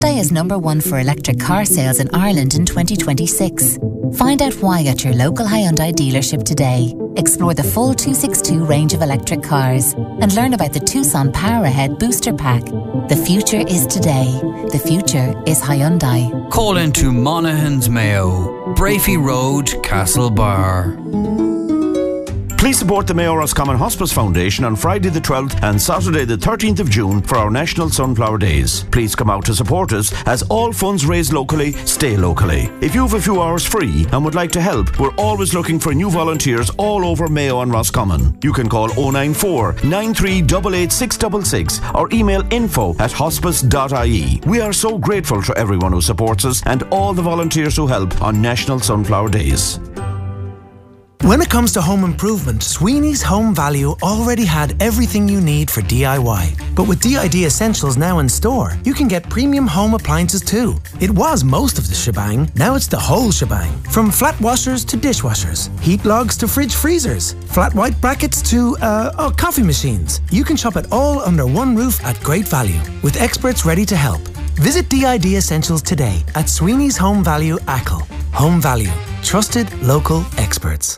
Hyundai is #1 for electric car sales in Ireland in 2026. Find out why at your local Hyundai dealership today. Explore the full 262 range of electric cars and learn about the Tucson Power Ahead Booster Pack. The future is today. The future is Hyundai. Call into Monaghan's Mayo, Brafey Road, Castlebar. Please support the Mayo Roscommon Hospice Foundation on Friday the 12th and Saturday the 13th of June for our National Sunflower Days. Please come out to support us, as all funds raised locally stay locally. If you have a few hours free and would like to help, we're always looking for new volunteers all over Mayo and Roscommon. You can call 094 9388 666 or email info@hospice.ie. We are so grateful to everyone who supports us and all the volunteers who help on National Sunflower Days. When it comes to home improvement, Sweeney's Home Value already had everything you need for DIY. But with DID Essentials now in store, you can get premium home appliances too. It was most of the shebang, now it's the whole shebang. From flat washers to dishwashers, heat logs to fridge freezers, flat white brackets to, coffee machines. You can shop it all under one roof at great value, with experts ready to help. Visit DID Essentials today at Sweeney's Home Value Achill. Home Value. Trusted local experts.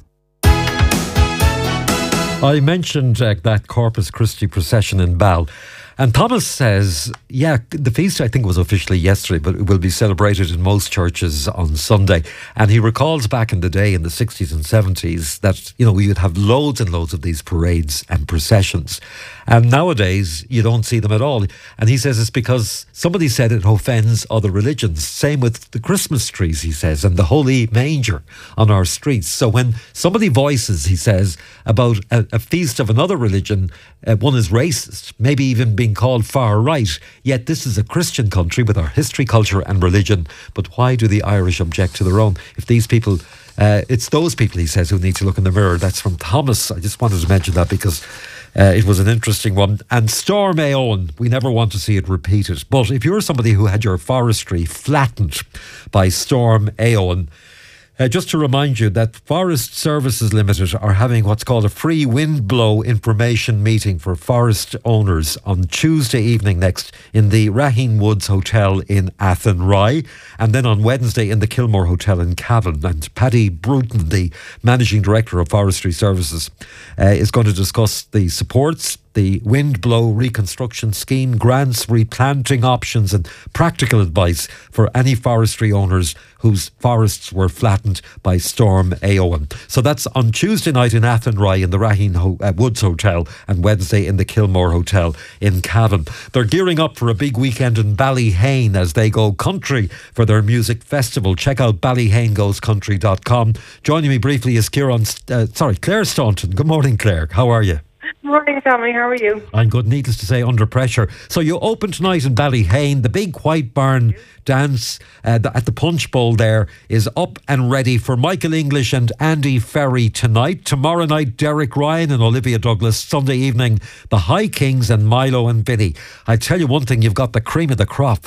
I mentioned that Corpus Christi procession in Bal. And Thomas says, the feast I think was officially yesterday, but it will be celebrated in most churches on Sunday. And he recalls back in the day in the 60s and 70s that, we would have loads and loads of these parades and processions. And nowadays, you don't see them at all. And he says it's because somebody said it offends other religions. Same with the Christmas trees, he says, and the holy manger on our streets. So when somebody voices, he says, about a feast of another religion, one is racist, maybe even being called far right. Yet this is a Christian country with our history, culture and religion. But why do the Irish object to their own? If these people, it's those people, he says, who need to look in the mirror. That's from Thomas. I just wanted to mention that because it was an interesting one. And Storm Éowyn, we never want to see it repeated. But if you're somebody who had your forestry flattened by Storm Éowyn, just to remind you that Forest Services Limited are having what's called a free windblow information meeting for forest owners on Tuesday evening next in the Raheen Woods Hotel in Athenry, and then on Wednesday in the Kilmore Hotel in Cavan. And Paddy Bruton, the Managing Director of Forestry Services, is going to discuss the supports, the windblow reconstruction scheme, grants, replanting options and practical advice for any forestry owners whose forests were flattened by Storm Éowyn. So that's on Tuesday night in Athenry in the Raheen Woods Hotel and Wednesday in the Kilmore Hotel in Cavan. They're gearing up for a big weekend in Ballyhane as they go country for their music festival. Check out ballyhanegoescountry.com. Joining me briefly is Claire Staunton. Good morning, Claire. How are you? Morning, Tommy. How are you? I'm good, needless to say, under pressure. So you open tonight in Ballyhane. The big White Barn dance at the Punch Bowl there is up and ready for Michael English and Andy Ferry tonight. Tomorrow night, Derek Ryan and Olivia Douglas. Sunday evening, the High Kings and Milo and Vinny. I tell you one thing, you've got the cream of the crop.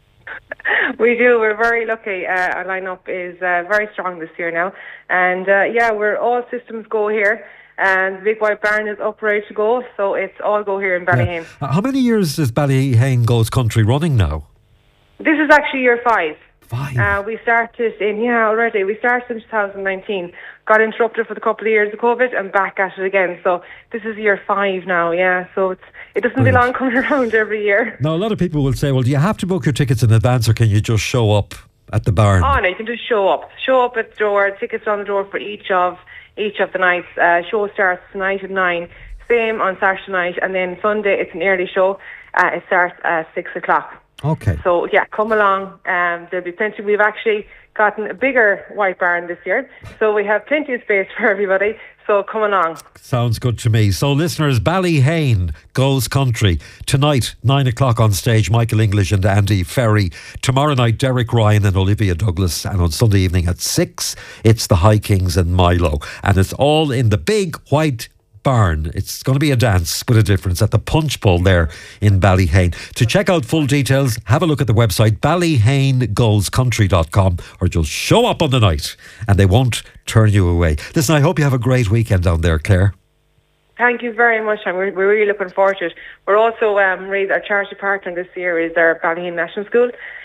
We do. We're very lucky. Our lineup is very strong this year now. And we're all systems go here. And the Big White Barn is up ready to go, so it's all go here in Ballyhane. How many years is Ballyhane Goes Country running now? This is actually year 5. 5? We started already. We started in 2019. Got interrupted for the couple of years of COVID and back at it again. So this is year 5 now, so it doesn't belong coming around every year. Now, a lot of people will say, well, do you have to book your tickets in advance or can you just show up at the barn? Oh, no, you can just show up. Show up at the door, tickets on the door for each of the nights. Show starts tonight at 9. Same on Saturday night, and then Sunday it's an early show. It starts at 6 o'clock. Okay. So come along. There'll be plenty. We've actually gotten a bigger White Barn this year, so we have plenty of space for everybody. So come along. Sounds good to me. So listeners, Ballyhane Goes Country. Tonight, 9 o'clock on stage, Michael English and Andy Ferry. Tomorrow night, Derek Ryan and Olivia Douglas. And on Sunday evening at 6, it's the High Kings and Milo. And it's all in the Big White Barn. It's going to be a dance with a difference at the Punch Bowl there in Ballyhane. To check out full details, have a look at the website ballyhanegoescountry.com, or just show up on the night and they won't turn you away. Listen, I hope you have a great weekend down there, Claire. Thank you very much, and we're really looking forward to it. We're also our charity partner this year is our Ballyhane National School,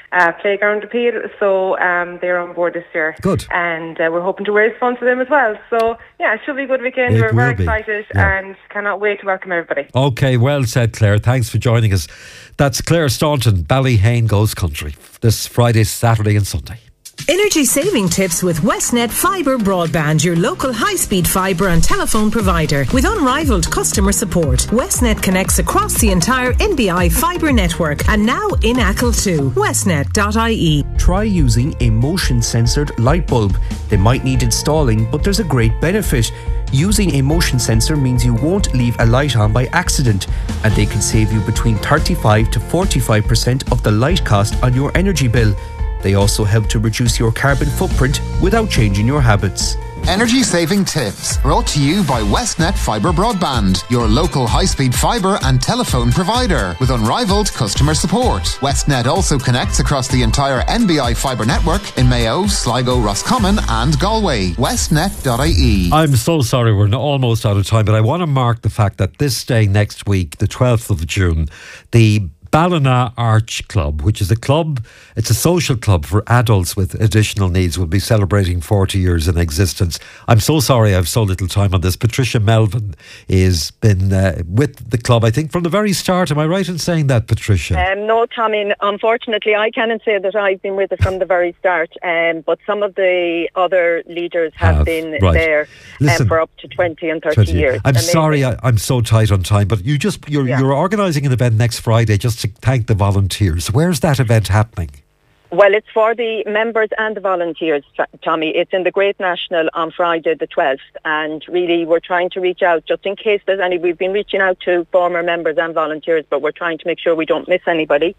playground appeal. So they're on board this year. Good. And we're hoping to raise funds for them as well. So yeah, it should be a good weekend. We're very excited and cannot wait to welcome everybody. Okay, well said, Claire. Thanks for joining us. That's Claire Staunton, Ballyhane Goes Country, this Friday, Saturday and Sunday. Energy saving tips with Westnet Fibre Broadband, your local high-speed fibre and telephone provider. With unrivaled customer support, Westnet connects across the entire NBI fibre network and now in Achill too. Westnet.ie. Try using a motion-censored light bulb. They might need installing, but there's a great benefit. Using a motion sensor means you won't leave a light on by accident, and they can save you between 35 to 45% of the light cost on your energy bill. They also help to reduce your carbon footprint without changing your habits. Energy saving tips brought to you by Westnet Fibre Broadband, your local high-speed fibre and telephone provider with unrivaled customer support. Westnet also connects across the entire NBI fibre network in Mayo, Sligo, Roscommon and Galway. Westnet.ie. I'm so sorry, we're almost out of time, but I want to mark the fact that this day next week, the 12th of June, the Ballina Arch Club, which is it's a social club for adults with additional needs, will be celebrating 40 years in existence. I'm so sorry I have so little time on this. Patricia Melvin has been with the club, I think, from the very start. Am I right in saying that, Patricia? No, Tommy, unfortunately I cannot say that I've been with it from the very start, but some of the other leaders have been there for up to 20 and 30 years. I'm sorry I'm so tight on time, but you're organising an event next Friday just to thank the volunteers. Where's that event happening? Well, it's for the members and the volunteers, Tommy. It's in the Great National on Friday the 12th, and really we're trying to reach out just in case there's any. We've been reaching out to former members and volunteers, but we're trying to make sure we don't miss anybody.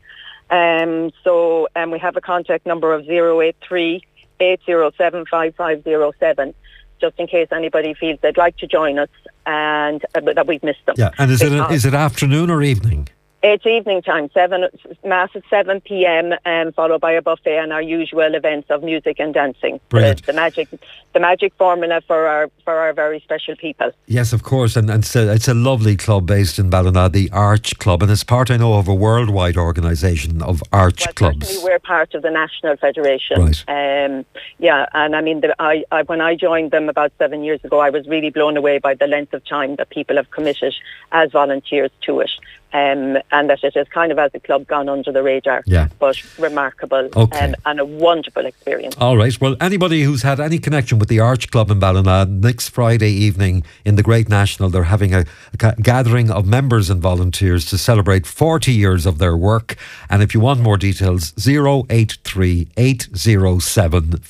So we have a contact number of 083 807 5507, just in case anybody feels they'd like to join us and that we've missed them. Yeah, and is it afternoon or evening? It's evening time, Mass at 7 p.m, followed by a buffet and our usual events of music and dancing. Brilliant. The magic formula for our very special people. Yes, of course, and it's a lovely club based in Ballina, the Arch Club, and it's part, I know, of a worldwide organisation of arch clubs. Certainly we're part of the National Federation. Right. And I mean, when I joined them about 7 years ago, I was really blown away by the length of time that people have committed as volunteers to it. And that it has kind of, as a club, gone under the radar. Yeah. But remarkable and a wonderful experience. All right. Well, anybody who's had any connection with the Arch Club in Ballina, next Friday evening in the Great National, they're having a gathering of members and volunteers to celebrate 40 years of their work. And if you want more details, 083 807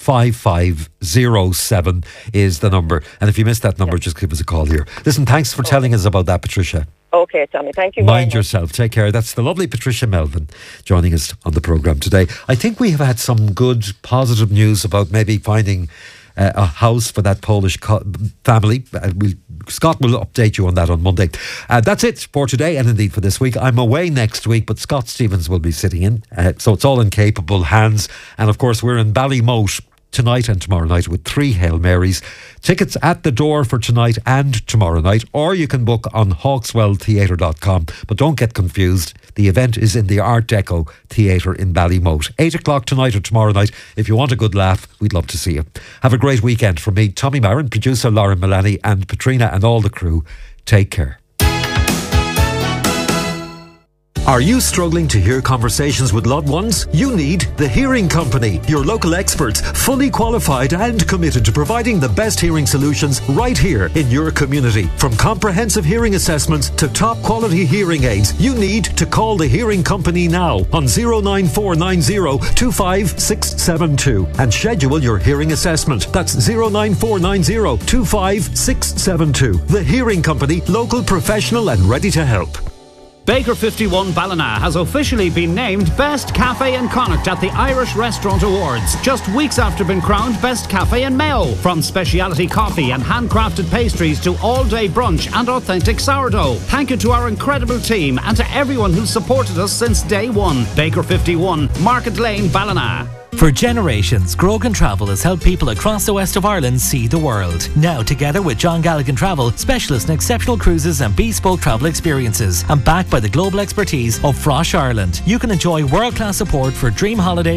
5507 is the number. And if you missed that number, just give us a call here. Listen, thanks for telling us about that, Patricia. Okay, Tommy, thank you. Mind yourself. Take care. That's the lovely Patricia Melvin joining us on the programme today. I think we have had some good, positive news about maybe finding a house for that Polish family. Scott will update you on that on Monday. That's it for today and indeed for this week. I'm away next week, but Scott Stevens will be sitting in. So it's all in capable hands. And of course, we're in Ballymote tonight and tomorrow night with 3 Hail Marys. Tickets at the door for tonight and tomorrow night, or you can book on hawkswelltheatre.com. But don't get confused, the event is in the Art Deco Theatre in Ballymote. 8 o'clock tonight or tomorrow night. If you want a good laugh, we'd love to see you. Have a great weekend. From me, Tommy Marin, producer Lauren Milani and Patrina and all the crew. Take care. Are you struggling to hear conversations with loved ones? You need The Hearing Company, your local experts, fully qualified and committed to providing the best hearing solutions right here in your community. From comprehensive hearing assessments to top quality hearing aids, you need to call The Hearing Company now on 09490 25672 and schedule your hearing assessment. That's 09490 25672. The Hearing Company, local, professional and ready to help. Baker 51 Ballina has officially been named Best Cafe in Connacht at the Irish Restaurant Awards, just weeks after being crowned Best Cafe in Mayo. From speciality coffee and handcrafted pastries to all-day brunch and authentic sourdough. Thank you to our incredible team and to everyone who's supported us since day one. Baker 51, Market Lane, Ballina. For generations, Grogan Travel has helped people across the west of Ireland see the world. Now, together with John Galligan Travel, specialists in exceptional cruises and bespoke travel experiences, and backed by the global expertise of Frosh Ireland, you can enjoy world-class support for dream holidays